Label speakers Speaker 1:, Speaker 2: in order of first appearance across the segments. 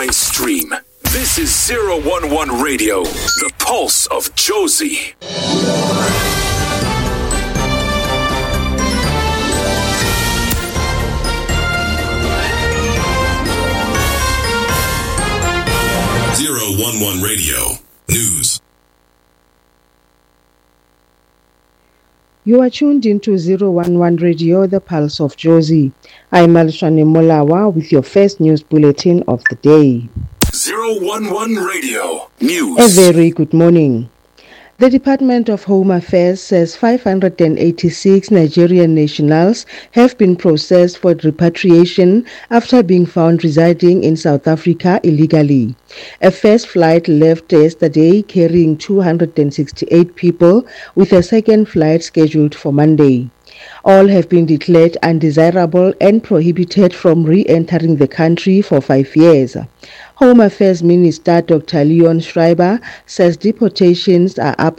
Speaker 1: online stream. This is 011 Radio, the pulse of Jozi. Radio News.
Speaker 2: You are tuned into 011 Radio, the pulse of Jozi. I'm Alshani Molawa with your first news bulletin of the day.
Speaker 1: 011 Radio News.
Speaker 2: A very good morning. The Department of Home Affairs says 586 Nigerian nationals have been processed for repatriation after being found residing in South Africa illegally. A first flight left yesterday carrying 268 people, with a second flight scheduled for Monday. All have been declared undesirable and prohibited from re-entering the country for 5 years. Home Affairs Minister Dr. Leon Schreiber says deportations are up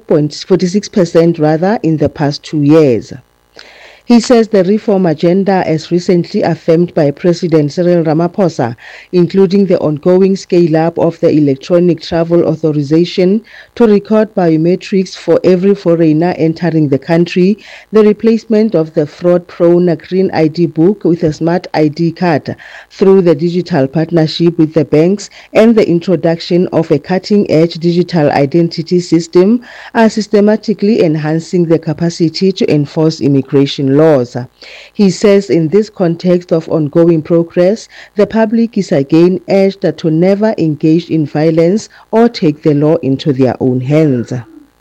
Speaker 2: 4.46% in the past 2 years. He says the reform agenda, as recently affirmed by President Cyril Ramaphosa, including the ongoing scale-up of the electronic travel authorization to record biometrics for every foreigner entering the country, the replacement of the fraud-prone Green ID book with a smart ID card through the digital partnership with the banks, and the introduction of a cutting-edge digital identity system are systematically enhancing the capacity to enforce immigration laws. He says in this context of ongoing progress, the public is again urged to never engage in violence or take the law into their own hands.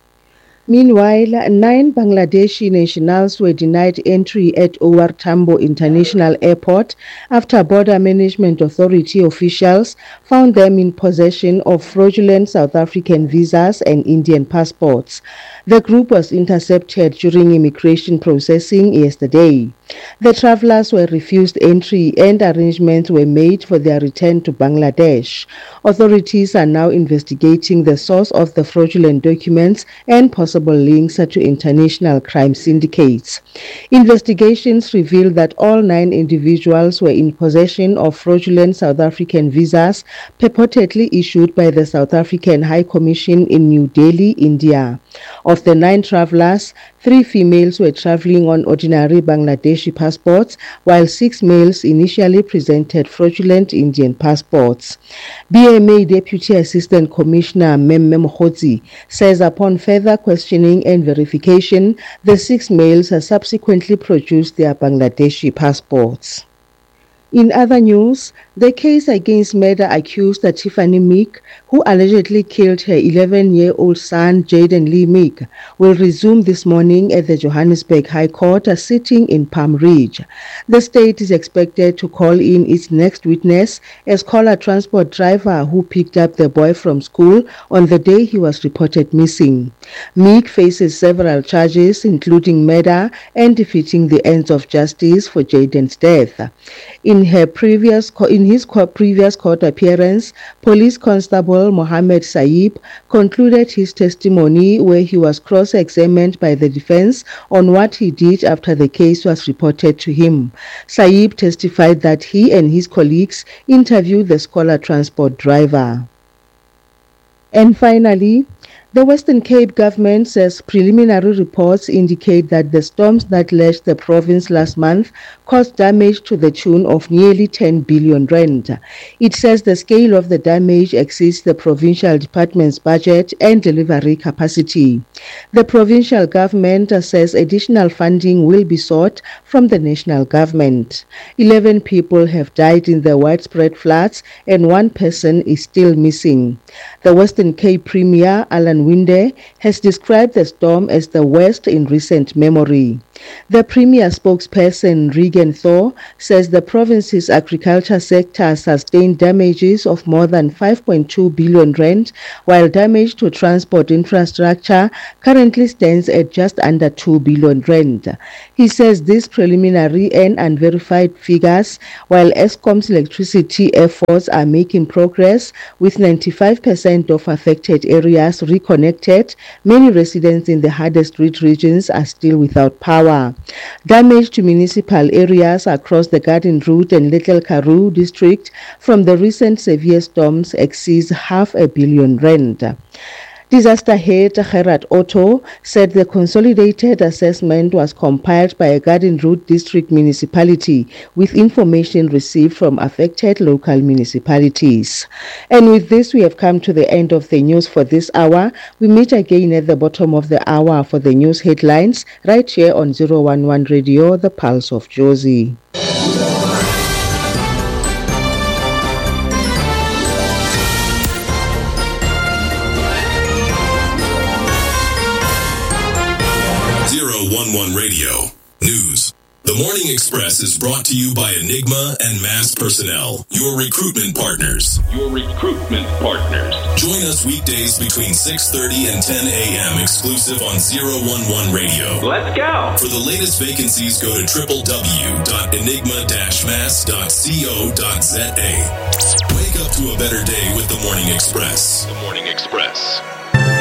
Speaker 2: Meanwhile, 9 Bangladeshi nationals were denied entry at OR Tambo International Airport after Border Management Authority officials found them in possession of fraudulent South African visas and Indian passports. The group was intercepted during immigration processing yesterday. The travelers were refused entry and arrangements were made for their return to Bangladesh. Authorities are now investigating the source of the fraudulent documents and possible links to international crime syndicates. Investigations revealed that all 9 individuals were in possession of fraudulent South African visas purportedly issued by the South African High Commission in New Delhi, India. Of the 9 travelers, 3 females were traveling on ordinary Bangladeshi passports, while 6 males initially presented fraudulent Indian passports. BMA Deputy Assistant Commissioner Memme Mokhodzi says upon further questioning and verification, the 6 males have subsequently produced their Bangladeshi passports. In other news, the case against murder-accused Tiffany Meek, who allegedly killed her 11-year-old son Jaden Lee Meek, will resume this morning at the Johannesburg High Court sitting in Palm Ridge. The state is expected to call in its next witness, a scholar transport driver who picked up the boy from school on the day he was reported missing. Meek faces several charges, including murder and defeating the ends of justice for Jaden's death. In his previous court appearance, Police Constable Mohammed Saib concluded his testimony, where he was cross-examined by the defense on what he did after the case was reported to him. Saib testified that he and his colleagues interviewed the scholar transport driver. And finally, the Western Cape government says preliminary reports indicate that the storms that lashed the province last month caused damage to the tune of nearly 10 billion rand. It says the scale of the damage exceeds the provincial department's budget and delivery capacity. The provincial government says additional funding will be sought from the national government. 11 people have died in the widespread floods and 1 person is still missing. The Western Cape Premier, Alan Winde, has described the storm as the worst in recent memory. The Premier spokesperson, Regan Thor, says the province's agriculture sector sustained damages of more than 5.2 billion rand, while damage to transport infrastructure currently stands at just under 2 billion rand. He says these preliminary and unverified figures, while Eskom's electricity efforts are making progress, with 95% of affected areas reconnected, many residents in the hardest hit regions are still without power. hour. Damage to municipal areas across the Garden Route and Little Karoo district from the recent severe storms exceeds R500 million. Disaster head Gerard Otto said the consolidated assessment was compiled by a Garden Route district municipality with information received from affected local municipalities. And with this, we have come to the end of the news for this hour. We meet again at the bottom of the hour for the news headlines right here on 011 Radio, the Pulse of Jozi.
Speaker 1: Radio News. The Morning Express is brought to you by Enigma and Mass Personnel, your recruitment partners. Join us weekdays between 6:30 and 10 a.m. exclusive on 011 Radio.
Speaker 3: Let's go.
Speaker 1: For the latest vacancies, go to www.enigma-mass.co.za. Wake up to a better day with The Morning Express.